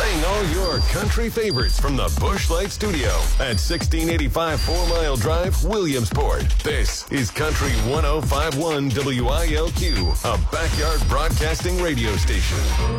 Playing all your country favorites from the Busch Light Studio at 1685 4 Mile Drive, Williamsport. This is Country 105.1 WILQ, a backyard broadcasting radio station.